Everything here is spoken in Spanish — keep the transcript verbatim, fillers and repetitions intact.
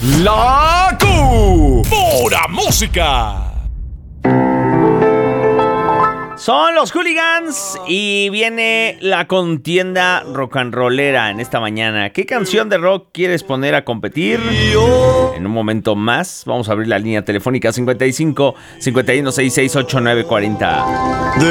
La Q. Pura música. Son los Hooligans y viene la contienda rock and rollera en esta mañana. ¿Qué canción de rock quieres poner a competir? En un momento más vamos a abrir la línea telefónica cincuenta y cinco, cincuenta y uno, sesenta y seis, ochenta y nueve cuarenta.